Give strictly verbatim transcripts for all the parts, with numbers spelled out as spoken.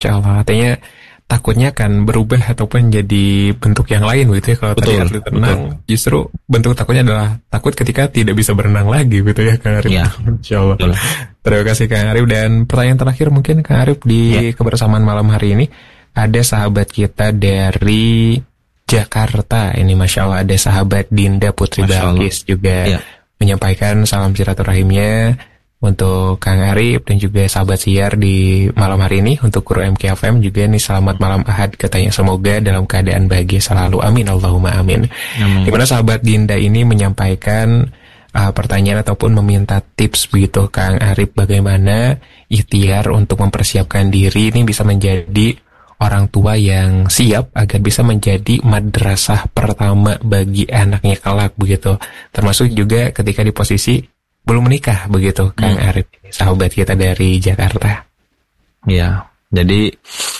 Insyaallah, artinya takutnya kan berubah ataupun jadi bentuk yang lain begitu ya. Kalau tadi atlet renang, betul. Justru bentuk takutnya adalah takut ketika tidak bisa berenang lagi gitu ya Kang Arif. Ya. Insyaallah. Betul. Terima kasih Kang Arif. Dan pertanyaan terakhir mungkin Kang Arif di ya. kebersamaan malam hari ini, ada sahabat kita dari Jakarta. Ini Masya Allah, ada sahabat Dinda Putri Balkis juga ya. menyampaikan salam silaturahimnya untuk Kang Arif dan juga sahabat siar di malam hari ini. Untuk Guru M K F M juga nih, selamat malam Ahad, katanya semoga dalam keadaan bahagia selalu, amin Allahumma amin, amin. Dimana sahabat Dinda ini menyampaikan uh, pertanyaan ataupun meminta tips begitu Kang Arif, bagaimana ikhtiar untuk mempersiapkan diri ini bisa menjadi orang tua yang siap agar bisa menjadi madrasah pertama bagi anaknya kelak begitu, termasuk juga ketika di posisi belum menikah begitu Kang hmm. Arif, sahabat kita dari Jakarta. Ya, jadi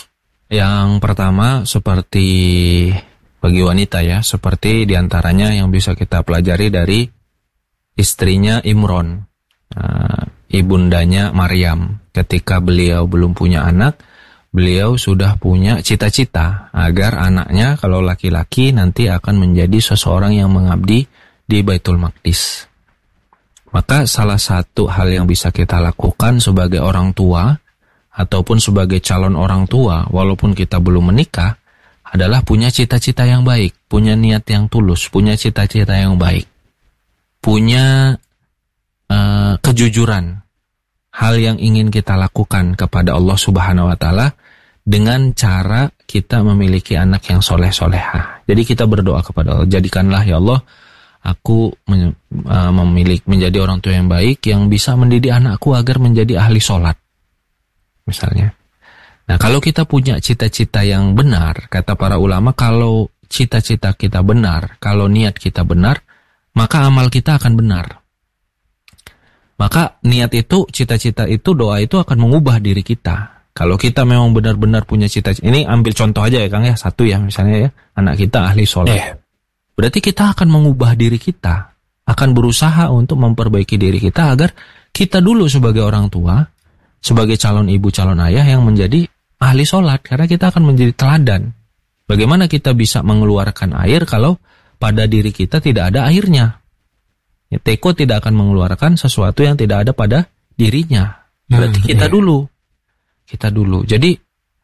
yang pertama seperti bagi wanita ya, seperti diantaranya yang bisa kita pelajari dari istrinya Imron, uh, ibundanya Maryam. Ketika beliau belum punya anak, beliau sudah punya cita-cita agar anaknya kalau laki-laki nanti akan menjadi seseorang yang mengabdi di Baitul Maqdis. Maka salah satu hal yang bisa kita lakukan sebagai orang tua ataupun sebagai calon orang tua walaupun kita belum menikah adalah punya cita-cita yang baik, punya niat yang tulus, punya cita-cita yang baik, punya uh, kejujuran, hal yang ingin kita lakukan kepada Allah Subhanahu wa Ta'ala dengan cara kita memiliki anak yang soleh-soleha. Jadi kita berdoa kepada Allah, jadikanlah ya Allah aku men, uh, memiliki menjadi orang tua yang baik yang bisa mendidik anakku agar menjadi ahli sholat, misalnya. Nah, kalau kita punya cita-cita yang benar, kata para ulama, kalau cita-cita kita benar, kalau niat kita benar, maka amal kita akan benar. Maka niat itu, cita-cita itu, doa itu akan mengubah diri kita. Kalau kita memang benar-benar punya cita-cita, ini ambil contoh aja ya Kang ya, satu ya misalnya ya, anak kita ahli sholat. Yeah. Berarti kita akan mengubah diri kita, akan berusaha untuk memperbaiki diri kita agar kita dulu sebagai orang tua, sebagai calon ibu, calon ayah yang menjadi ahli sholat, karena kita akan menjadi teladan. Bagaimana kita bisa mengeluarkan air kalau pada diri kita tidak ada airnya? Ya, teko tidak akan mengeluarkan sesuatu yang tidak ada pada dirinya. Berarti hmm, kita iya. dulu, kita dulu. Jadi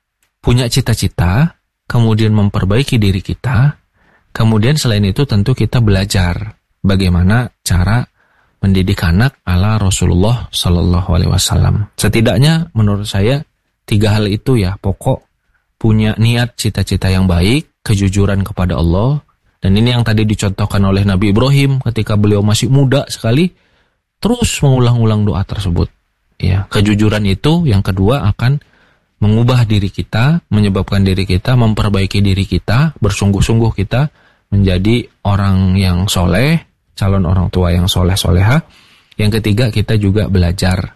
punya cita-cita, kemudian memperbaiki diri kita. Kemudian selain itu tentu kita belajar bagaimana cara mendidik anak ala Rasulullah Sallallahu Alaihi Wasallam. Setidaknya menurut saya tiga hal itu ya pokok, punya niat cita-cita yang baik, kejujuran kepada Allah, dan ini yang tadi dicontohkan oleh Nabi Ibrahim ketika beliau masih muda sekali, terus mengulang-ulang doa tersebut. Ya, kejujuran itu yang kedua akan mengubah diri kita, menyebabkan diri kita memperbaiki diri kita, bersungguh-sungguh kita menjadi orang yang soleh, calon orang tua yang soleh-soleha. Yang ketiga, kita juga belajar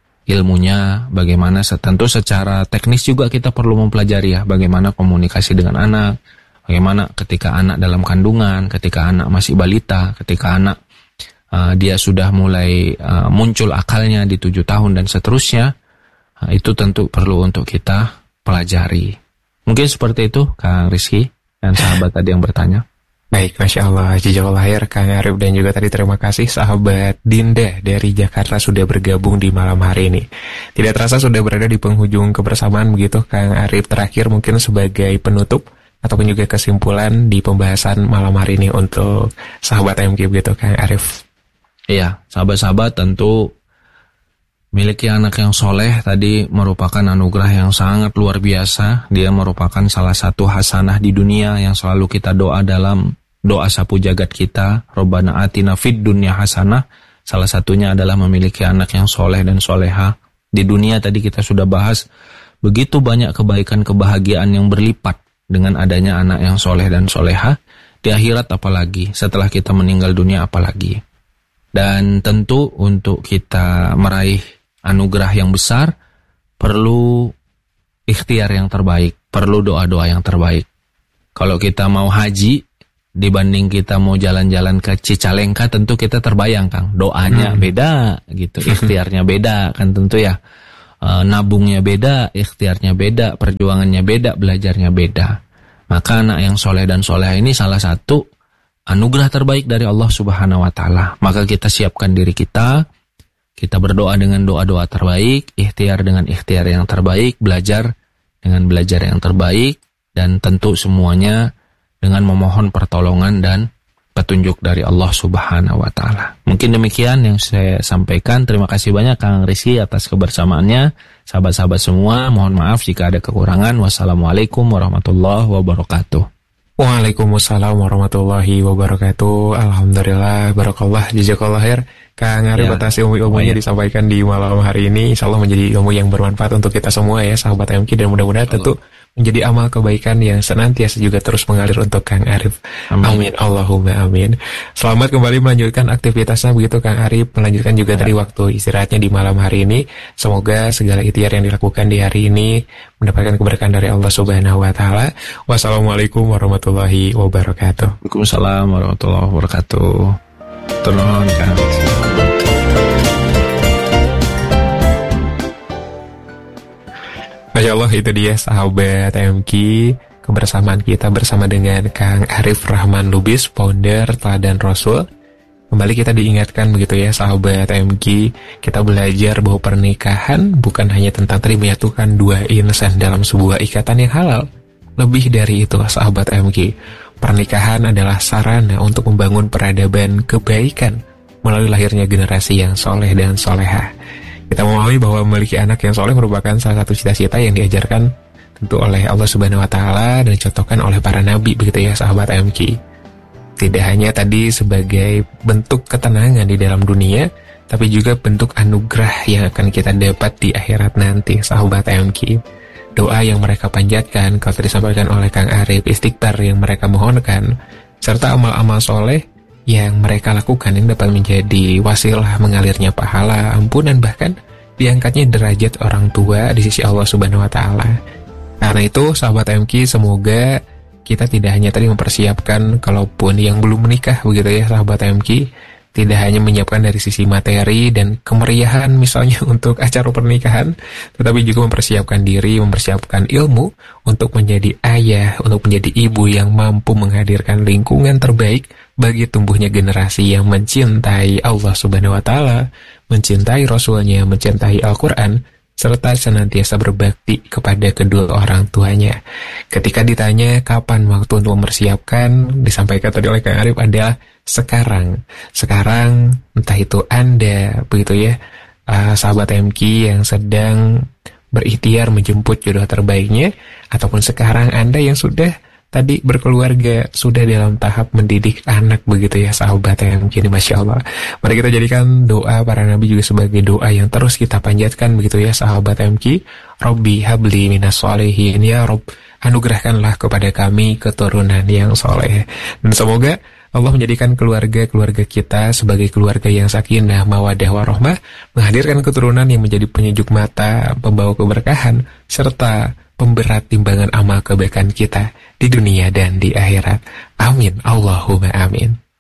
ilmunya, bagaimana tentu secara teknis juga kita perlu mempelajari ya, bagaimana komunikasi dengan anak, bagaimana ketika anak dalam kandungan, ketika anak masih balita, ketika anak uh, dia sudah mulai uh, muncul akalnya di tujuh tahun dan seterusnya, uh, itu tentu perlu untuk kita pelajari. Mungkin seperti itu Kang Rizky dan sahabat tadi yang bertanya. Baik, Masya Allah, jazakallahu khair Kang Arif, dan juga tadi terima kasih sahabat Dinda dari Jakarta sudah bergabung di malam hari ini. Tidak terasa sudah berada di penghujung kebersamaan begitu Kang Arif. Terakhir mungkin sebagai penutup ataupun juga kesimpulan di pembahasan malam hari ini untuk sahabat M K begitu Kang Arif. Iya, sahabat-sahabat tentu miliki anak yang soleh tadi merupakan anugerah yang sangat luar biasa. Dia merupakan salah satu hasanah di dunia yang selalu kita doa dalam doa sapu jagat kita, Rabbana atina fid dunya hasanah. Salah satunya adalah memiliki anak yang soleh dan soleha. Di dunia tadi kita sudah bahas begitu banyak kebaikan kebahagiaan yang berlipat dengan adanya anak yang soleh dan soleha. Di akhirat apalagi, setelah kita meninggal dunia apalagi. Dan tentu untuk kita meraih anugerah yang besar perlu ikhtiar yang terbaik, perlu doa-doa yang terbaik. Kalau kita mau haji dibanding kita mau jalan-jalan ke Cicalengka, tentu kita terbayang Kang, doanya hmm. beda gitu, ikhtiarnya beda kan tentu ya. uh, nabungnya beda, ikhtiarnya beda, perjuangannya beda, belajarnya beda. Maka anak yang soleh dan soleha ini salah satu anugerah terbaik dari Allah Subhanahu wa Ta'ala. Maka kita siapkan diri kita, kita berdoa dengan doa-doa terbaik, ikhtiar dengan ikhtiar yang terbaik, belajar dengan belajar yang terbaik, dan tentu semuanya dengan memohon pertolongan dan petunjuk dari Allah Subhanahu wa Ta'ala. Mungkin demikian yang saya sampaikan. Terima kasih banyak Kang Rizky atas kebersamaannya. Sahabat-sahabat semua, mohon maaf jika ada kekurangan. Wassalamualaikum warahmatullahi wabarakatuh. Waalaikumsalam warahmatullahi wabarakatuh. Alhamdulillah, barakallah, jazakallah khair Kang Arif ya, atas ilmu-ilmunya ya. disampaikan di malam hari ini. Insyaallah menjadi ilmu yang bermanfaat untuk kita semua ya sahabat M Q, dan mudah-mudahan tentu menjadi amal kebaikan yang senantiasa juga terus mengalir untuk Kang Arif. Amin, amin. Allahumma amin. Selamat kembali melanjutkan aktivitasnya begitu Kang Arif, melanjutkan juga ya. dari waktu istirahatnya di malam hari ini. Semoga segala ikhtiar yang dilakukan di hari ini mendapatkan keberkahan dari Allah Subhanahu wa Ta'ala. Wassalamualaikum warahmatullahi wabarakatuh. Waalaikumsalam warahmatullahi wabarakatuh. Turun Kang. Masya Allah, itu dia sahabat M Q, kebersamaan kita bersama dengan Kang Arif Rahman Lubis, founder Teladan Rasul. Kembali kita diingatkan begitu ya sahabat M Q, kita belajar bahwa pernikahan bukan hanya tentang menyatukan dua insan dalam sebuah ikatan yang halal. Lebih dari itu sahabat M Q, pernikahan adalah sarana untuk membangun peradaban kebaikan melalui lahirnya generasi yang soleh dan soleha. Kita memahami bahwa memiliki anak yang soleh merupakan salah satu cita-cita yang diajarkan tentu oleh Allah Subhanahu wa Ta'ala dan dicontohkan oleh para nabi begitu ya sahabat M Q. Tidak hanya tadi sebagai bentuk ketenangan di dalam dunia, tapi juga bentuk anugerah yang akan kita dapat di akhirat nanti sahabat M Q. Doa yang mereka panjatkan, kalau tadi disampaikan oleh Kang Arif, istighfar yang mereka mohonkan, serta amal-amal soleh yang mereka lakukan yang dapat menjadi wasilah mengalirnya pahala, ampunan, bahkan diangkatnya derajat orang tua di sisi Allah Subhanahu wa Ta'ala. Karena itu sahabat M Q, semoga kita tidak hanya tadi mempersiapkan kalaupun yang belum menikah begitu ya sahabat M Q, tidak hanya menyiapkan dari sisi materi dan kemeriahan misalnya untuk acara pernikahan, tetapi juga mempersiapkan diri, mempersiapkan ilmu untuk menjadi ayah, untuk menjadi ibu yang mampu menghadirkan lingkungan terbaik bagi tumbuhnya generasi yang mencintai Allah Subhanahu wa Ta'ala, mencintai Rasulnya, mencintai Al-Quran, serta senantiasa berbakti kepada kedua orang tuanya. Ketika ditanya kapan waktu untuk mempersiapkan, disampaikan tadi oleh Kang Arif adalah sekarang. Sekarang, entah itu Anda, begitu ya, uh, sahabat M Q yang sedang berikhtiar menjemput jodoh terbaiknya, ataupun sekarang Anda yang sudah tadi berkeluarga, sudah dalam tahap mendidik anak begitu ya sahabat M Q ini, Masya Allah. Mari kita jadikan doa para nabi juga sebagai doa yang terus kita panjatkan begitu ya sahabat M Q. Rabbi habli minas sholihin, ya Rob, anugerahkanlah kepada kami keturunan yang soleh. Dan semoga Allah menjadikan keluarga-keluarga kita sebagai keluarga yang sakinah, mawadah, warahmah, menghadirkan keturunan yang menjadi penyejuk mata, pembawa keberkahan, serta pemberat timbangan amal kebaikan kita di dunia dan di akhirat. Amin. Allahumma amin.